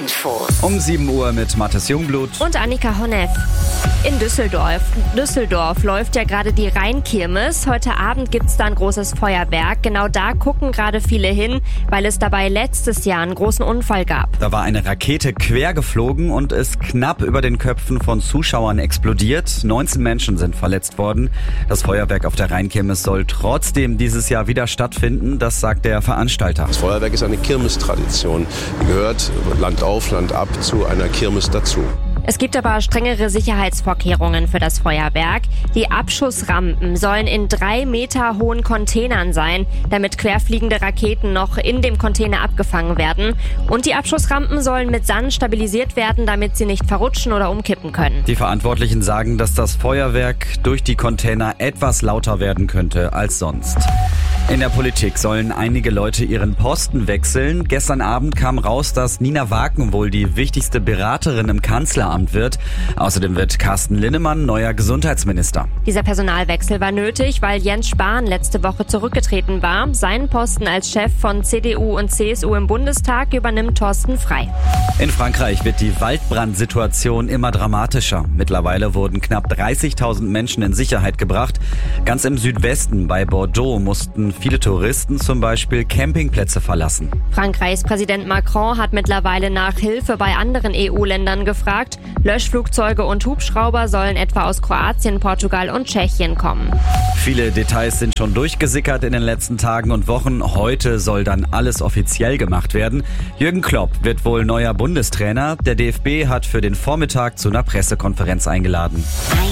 Infos. Um 7 Uhr mit Mathis Jungblut. Und Annika Honneff. In Düsseldorf läuft ja gerade die Rheinkirmes. Heute Abend gibt's da ein großes Feuerwerk. Genau da gucken gerade viele hin, weil es dabei letztes Jahr einen großen Unfall gab. Da war eine Rakete quer geflogen und ist knapp über den Köpfen von Zuschauern explodiert. 19 Menschen sind verletzt worden. Das Feuerwerk auf der Rheinkirmes soll trotzdem dieses Jahr wieder stattfinden. Das sagt der Veranstalter. Das Feuerwerk ist eine Kirmestradition. Gehört Land auf, Land ab zu einer Kirmes dazu. Es gibt aber strengere Sicherheitsvorkehrungen für das Feuerwerk. Die Abschussrampen sollen in 3 Meter hohen Containern sein, damit querfliegende Raketen noch in dem Container abgefangen werden. Und die Abschussrampen sollen mit Sand stabilisiert werden, damit sie nicht verrutschen oder umkippen können. Die Verantwortlichen sagen, dass das Feuerwerk durch die Container etwas lauter werden könnte als sonst. In der Politik sollen einige Leute ihren Posten wechseln. Gestern Abend kam raus, dass Nina Waken wohl die wichtigste Beraterin im Kanzleramt wird. Außerdem wird Carsten Linnemann neuer Gesundheitsminister. Dieser Personalwechsel war nötig, weil Jens Spahn letzte Woche zurückgetreten war. Seinen Posten als Chef von CDU und CSU im Bundestag übernimmt Thorsten Frey. In Frankreich wird die Waldbrandsituation immer dramatischer. Mittlerweile wurden knapp 30.000 Menschen in Sicherheit gebracht. Ganz im Südwesten bei Bordeaux mussten viele Touristen zum Beispiel Campingplätze verlassen. Frankreichs Präsident Macron hat mittlerweile nach Hilfe bei anderen EU-Ländern gefragt. Löschflugzeuge und Hubschrauber sollen etwa aus Kroatien, Portugal und Tschechien kommen. Viele Details sind schon durchgesickert in den letzten Tagen und Wochen. Heute soll dann alles offiziell gemacht werden. Jürgen Klopp wird wohl neuer Bundestrainer. Der DFB hat für den Vormittag zu einer Pressekonferenz eingeladen.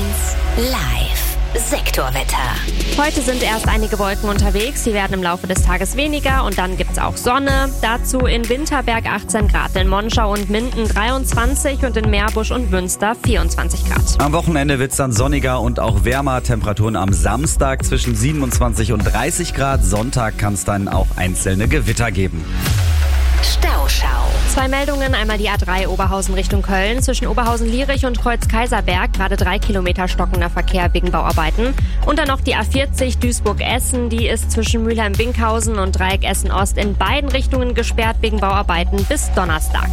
1 Live. Sektorwetter. Heute sind erst einige Wolken unterwegs, sie werden im Laufe des Tages weniger und dann gibt's auch Sonne. Dazu in Winterberg 18 Grad, in Monschau und Minden 23 und in Meerbusch und Münster 24 Grad. Am Wochenende wird's dann sonniger und auch wärmer. Temperaturen am Samstag zwischen 27 und 30 Grad. Sonntag kann es dann auch einzelne Gewitter geben. Stauschau. 2 Meldungen, einmal die A3 Oberhausen Richtung Köln. Zwischen Oberhausen-Lierich und Kreuz-Kaiserberg gerade 3 Kilometer stockender Verkehr wegen Bauarbeiten. Und dann noch die A40 Duisburg-Essen, die ist zwischen Mülheim-Winkhausen und Dreieck Essen-Ost in beiden Richtungen gesperrt wegen Bauarbeiten bis Donnerstag.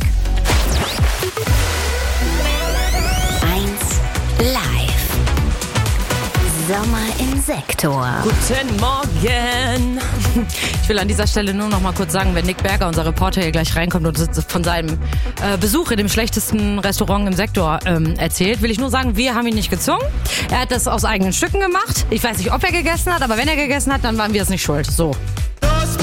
1 Live. Sommer im Sektor. Guten Morgen. Ich will an dieser Stelle nur noch mal kurz sagen, wenn Nick Berger, unser Reporter, hier gleich reinkommt und von seinem Besuch in dem schlechtesten Restaurant im Sektor erzählt, will ich nur sagen, wir haben ihn nicht gezwungen. Er hat das aus eigenen Stücken gemacht. Ich weiß nicht, ob er gegessen hat, aber wenn er gegessen hat, dann waren wir es nicht schuld. So.